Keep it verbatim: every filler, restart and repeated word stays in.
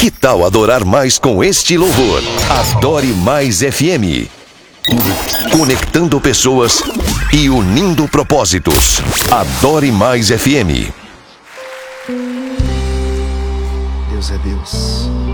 Que tal adorar mais com este louvor? Adore Mais F M. Conectando pessoas e unindo propósitos. Adore Mais F M. Deus é Deus.